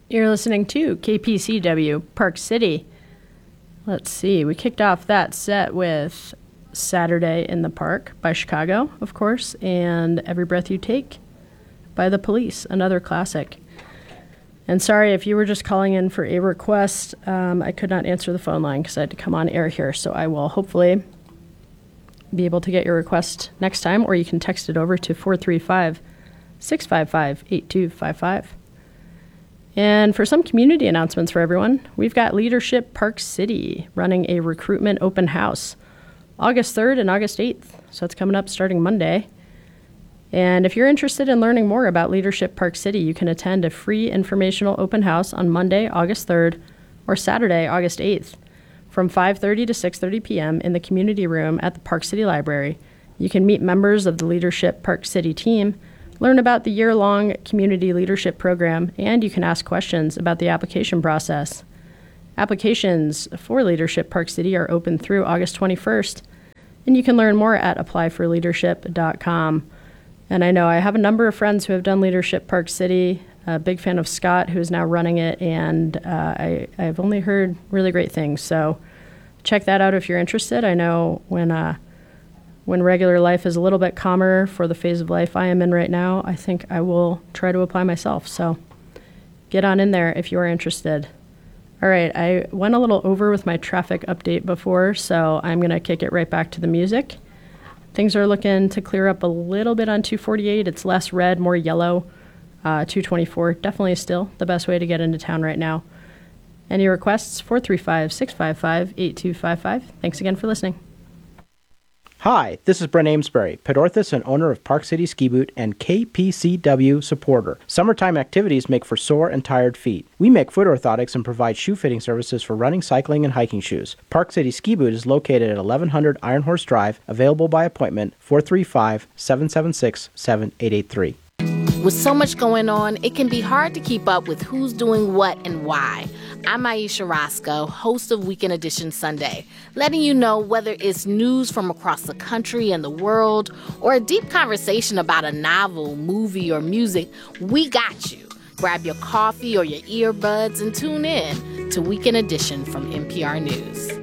You're listening to KPCW Park City. Let's see, we kicked off that set with Saturday in the Park by Chicago, of course, and Every Breath You Take by The Police, another classic. And sorry if you were just calling in for a request, I could not answer the phone line because I had to come on air here, so I will hopefully be able to get your request next time, or you can text it over to 435-655-8255. And for some community announcements for everyone, we've got Leadership Park City running a recruitment open house August 3rd and August 8th. So it's coming up starting Monday. And if you're interested in learning more about Leadership Park City, you can attend a free informational open house on Monday, August 3rd, or Saturday, August 8th, from 5:30 to 6:30 p.m. in the community room at the Park City Library. You can meet members of the Leadership Park City team, learn about the year-long community leadership program, and you can ask questions about the application process. Applications for Leadership Park City are open through August 21st, and you can learn more at applyforleadership.com. And I know I have a number of friends who have done Leadership Park City, a big fan of Scott, who is now running it, and I've only heard really great things. So check that out if you're interested. I know when regular life is a little bit calmer for the phase of life I am in right now, I think I will try to apply myself. So get on in there if you are interested. All right, I went a little over with my traffic update before, so I'm going to kick it right back to the music. Things are looking to clear up a little bit on 248. It's less red, more yellow. 224, definitely still the best way to get into town right now. Any requests? 435-655-8255. Thanks again for listening. Hi, this is Brent Amesbury, pet orthopedist and owner of Park City Ski Boot and KPCW supporter. Summertime activities make for sore and tired feet. We make foot orthotics and provide shoe fitting services for running, cycling, and hiking shoes. Park City Ski Boot is located at 1100 Iron Horse Drive, available by appointment, 435-776-7883. With so much going on, it can be hard to keep up with who's doing what and why. I'm Aisha Roscoe, host of Weekend Edition Sunday, letting you know whether it's news from across the country and the world or a deep conversation about a novel, movie, or music, we got you. Grab your coffee or your earbuds and tune in to Weekend Edition from NPR News.